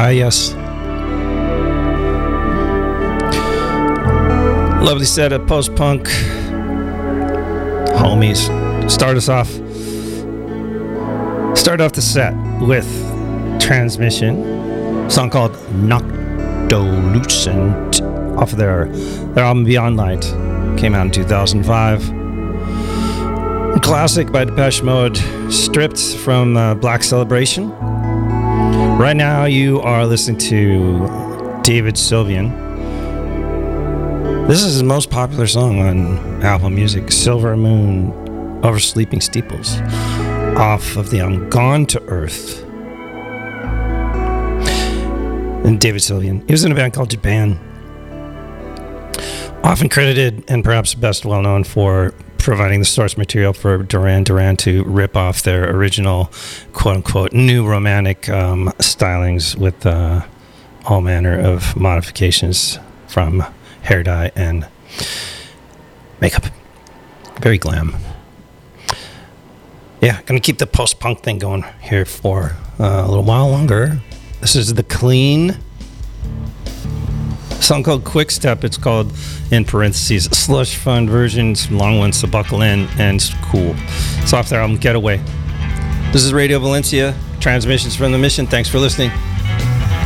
Yes. Lovely set of post-punk homies. Start off the set with Transmission, a song called Noctolucent off of their album Beyond Light. Came out in 2005. A classic by Depeche Mode, stripped from Black Celebration. Right now you are listening to David Sylvian. This is his most popular song on Apple Music, Silver Moon Over Sleeping Steeples, off of the album Gone to Earth. And David Sylvian, he was in a band called Japan. Often credited and perhaps best well known for providing the source material for Duran Duran to rip off their original quote-unquote new romantic stylings with all manner of modifications from hair dye and makeup. Very glam. Yeah, gonna keep the post-punk thing going here for a little while longer. This is The Clean. A song called Quick Step. It's called, in parentheses, slush fund version. Some long ones, so buckle in, and it's cool. It's off their album Getaway. This is Radio Valencia, transmissions from the mission. Thanks for listening.